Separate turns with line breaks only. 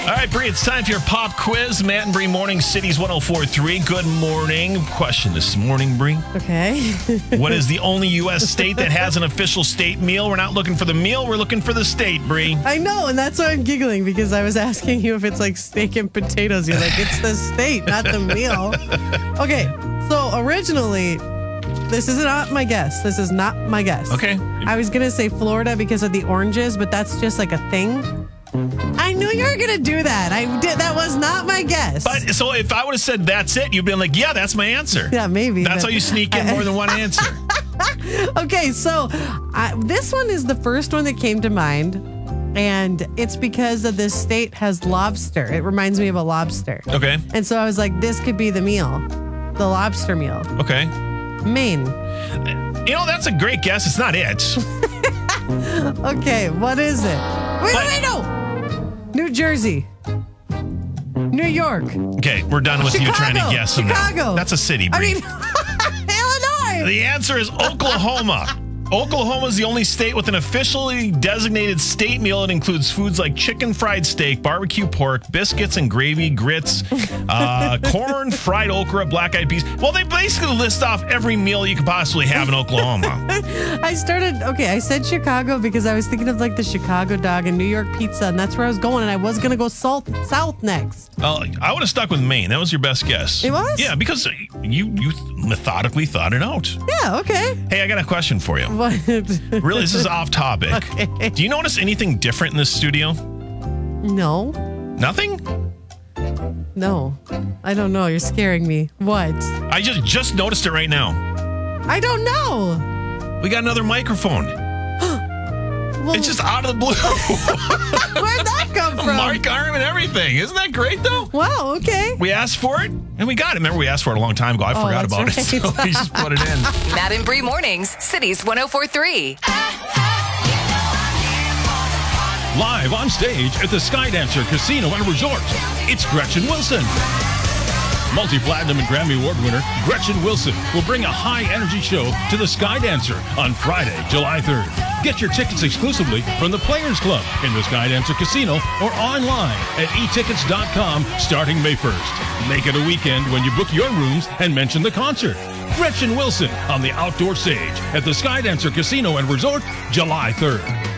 All right, Bree, it's time for your pop quiz. Matt and Bree, Morning Cities 104.3. Good morning. Question this morning, Bree.
Okay.
What is the only U.S. state that has an official state meal? We're not looking for the meal. We're looking for the state, Bree.
I know, and that's why I'm giggling, because I was asking you if it's like steak and potatoes. You're like, it's the state, not the meal. Okay, so originally, this is not my guess. This is not my guess.
Okay.
I was going to say Florida because of the oranges, but that's just like a thing. I knew you were going to do that. That was not my guess.
But so if I would have said that's it, you'd been like, yeah, that's my answer.
Yeah, maybe.
That's how you sneak in more than one answer.
Okay, so this one is the first one that came to mind, and it's because of this state has lobster. It reminds me of a lobster.
Okay.
And so I was like, this could be the meal, the lobster meal.
Okay.
Maine.
You know, that's a great guess. It's not it.
Okay, what is it? Wait, no. New Jersey. New York.
Okay, we're done with
Chicago.
you trying to guess them now.
Chicago.
That's a city,
I
Bree.
mean, Illinois.
The answer is Oklahoma. Oklahoma is the only state with an officially designated state meal. It includes foods like chicken fried steak, barbecue pork, biscuits and gravy, grits, corn, fried okra, black-eyed peas. Well, they basically list off every meal you could possibly have in Oklahoma.
I said Chicago because I was thinking of like the Chicago dog and New York pizza, and that's where I was going, and I was going to go south next.
Well, I would have stuck with Maine. That was your best guess.
It was?
Yeah, because you methodically thought it out.
Yeah, okay.
Hey, I got a question for you.
What?
Really, this is off topic.
Okay.
Do you notice anything different in this studio?
No.
Nothing?
No. I don't know. You're scaring me. What?
I just noticed it right now.
I don't know.
We got another microphone.
Well,
It's just out of the blue.
where'd that come from?
Mark arm and everything. Isn't that great, though?
Wow, okay.
We asked for it, and we got it. Remember, we asked for it a long time ago. I forgot
that's
about it,
right.
so we just put it in.
Matt and Bree Mornings, Cities 104.3.
Live on stage at the Skydancer Casino and Resort, it's Gretchen Wilson. Multi-platinum and Grammy Award winner Gretchen Wilson will bring a high-energy show to the Skydancer on Friday, July 3rd. Get your tickets exclusively from the Players Club in the Skydancer Casino or online at etickets.com starting May 1st. Make it a weekend when you book your rooms and mention the concert. Gretchen Wilson on the outdoor stage at the Skydancer Casino and Resort, July 3rd.